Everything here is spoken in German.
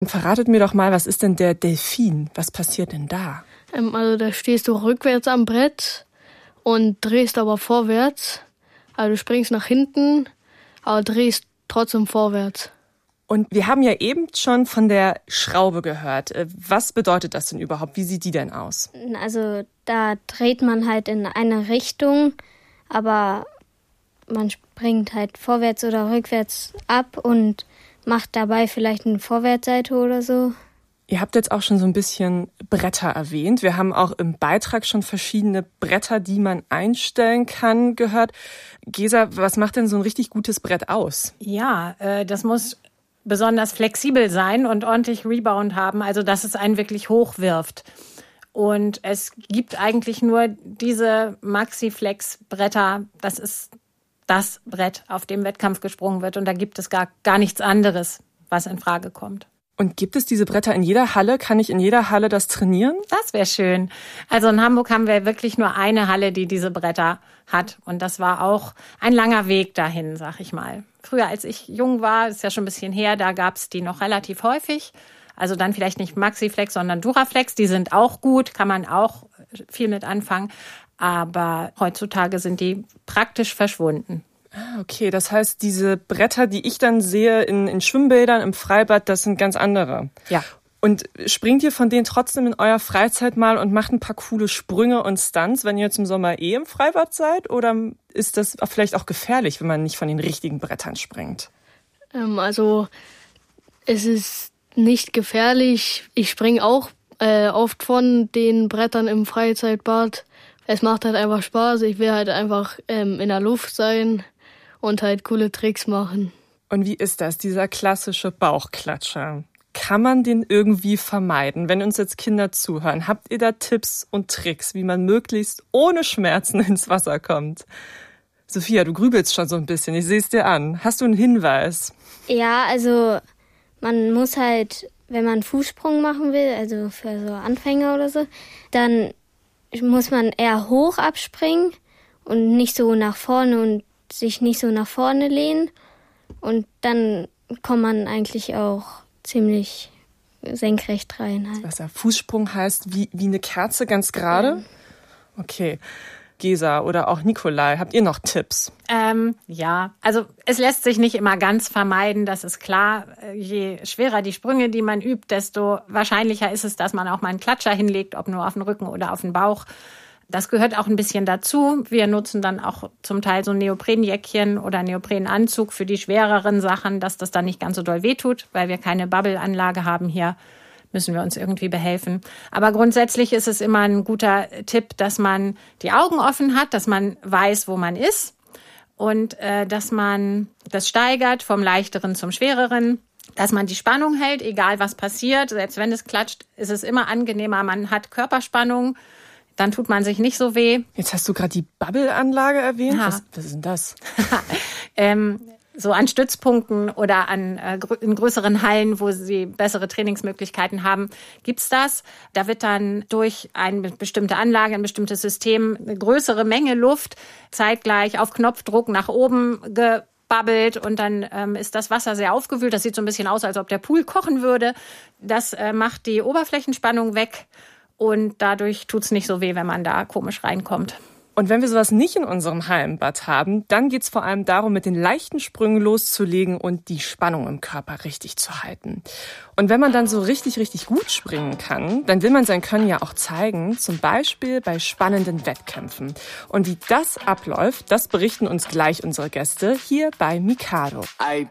Verratet mir doch mal, was ist denn der Delfin? Was passiert denn da? Also da stehst du rückwärts am Brett und drehst aber vorwärts. Also du springst nach hinten, aber drehst trotzdem vorwärts. Und wir haben ja eben schon von der Schraube gehört. Was bedeutet das denn überhaupt? Wie sieht die denn aus? Also da dreht man halt in eine Richtung, aber man springt halt vorwärts oder rückwärts ab und macht dabei vielleicht eine Vorwärtsseite oder so. Ihr habt jetzt auch schon so ein bisschen Bretter erwähnt. Wir haben auch im Beitrag schon verschiedene Bretter, die man einstellen kann, gehört. Gesa, was macht denn so ein richtig gutes Brett aus? Ja, das muss besonders flexibel sein und ordentlich Rebound haben, also dass es einen wirklich hochwirft. Und es gibt eigentlich nur diese Maxi-Flex-Bretter. Das ist das Brett, auf dem Wettkampf gesprungen wird. Und da gibt es gar nichts anderes, was in Frage kommt. Und gibt es diese Bretter in jeder Halle? Kann ich in jeder Halle das trainieren? Das wäre schön. Also in Hamburg haben wir wirklich nur eine Halle, die diese Bretter hat. Und das war auch ein langer Weg dahin, sag ich mal. Früher, als ich jung war, ist ja schon ein bisschen her, da gab es die noch relativ häufig. Also dann vielleicht nicht Maxiflex, sondern Duraflex. Die sind auch gut, kann man auch viel mit anfangen. Aber heutzutage sind die praktisch verschwunden. Okay, das heißt, diese Bretter, die ich dann sehe in Schwimmbädern, im Freibad, das sind ganz andere. Ja. Und springt ihr von denen trotzdem in eurer Freizeit mal und macht ein paar coole Sprünge und Stunts, wenn ihr jetzt im Sommer im Freibad seid? Oder ist das vielleicht auch gefährlich, wenn man nicht von den richtigen Brettern springt? Also es ist nicht gefährlich. Ich springe auch oft von den Brettern im Freizeitbad. Es macht halt einfach Spaß. Ich will halt einfach in der Luft sein und halt coole Tricks machen. Und wie ist das, dieser klassische Bauchklatscher? Kann man den irgendwie vermeiden? Wenn uns jetzt Kinder zuhören, habt ihr da Tipps und Tricks, wie man möglichst ohne Schmerzen ins Wasser kommt? Sophia, du grübelst schon so ein bisschen, ich sehe es dir an. Hast du einen Hinweis? Ja, also man muss halt, wenn man einen Fußsprung machen will, also für so Anfänger oder so, dann muss man eher hoch abspringen und nicht so nach vorne und sich nicht so nach vorne lehnen. Und dann kommt man eigentlich auch ziemlich senkrecht rein. Halt. Was der Fußsprung heißt, wie eine Kerze ganz gerade? Ja. Okay. Gesa oder auch Nikolai, habt ihr noch Tipps? Ja, also es lässt sich nicht immer ganz vermeiden, das ist klar. Je schwerer die Sprünge, die man übt, desto wahrscheinlicher ist es, dass man auch mal einen Klatscher hinlegt, ob nur auf den Rücken oder auf den Bauch. Das gehört auch ein bisschen dazu. Wir nutzen dann auch zum Teil so ein Neoprenjäckchen oder Neoprenanzug für die schwereren Sachen, dass das dann nicht ganz so doll wehtut, weil wir keine Bubble-Anlage haben hier. Müssen wir uns irgendwie behelfen. Aber grundsätzlich ist es immer ein guter Tipp, dass man die Augen offen hat, dass man weiß, wo man ist und dass man das steigert vom Leichteren zum Schwereren, dass man die Spannung hält, egal was passiert. Selbst wenn es klatscht, ist es immer angenehmer. Man hat Körperspannung, dann tut man sich nicht so weh. Jetzt hast du gerade die Bubble-Anlage erwähnt. Ja. Was ist denn das? So an Stützpunkten oder in größeren Hallen, wo sie bessere Trainingsmöglichkeiten haben, gibt's das. Da wird dann durch eine bestimmte Anlage, ein bestimmtes System, eine größere Menge Luft zeitgleich auf Knopfdruck nach oben gebabbelt und dann ist das Wasser sehr aufgewühlt. Das sieht so ein bisschen aus, als ob der Pool kochen würde. Das macht die Oberflächenspannung weg und dadurch tut's nicht so weh, wenn man da komisch reinkommt. Und wenn wir sowas nicht in unserem Hallenbad haben, dann geht's vor allem darum, mit den leichten Sprüngen loszulegen und die Spannung im Körper richtig zu halten. Und wenn man dann so richtig, richtig gut springen kann, dann will man sein Können ja auch zeigen, zum Beispiel bei spannenden Wettkämpfen. Und wie das abläuft, das berichten uns gleich unsere Gäste hier bei Mikado. I